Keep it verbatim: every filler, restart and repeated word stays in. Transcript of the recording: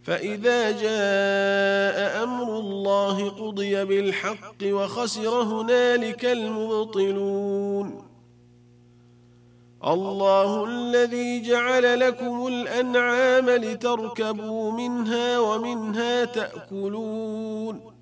فإذا جاء أمر الله قضي بالحق وخسر هنالك المبطلون. الله الذي جعل لكم الأنعام لتركبوا منها ومنها تأكلون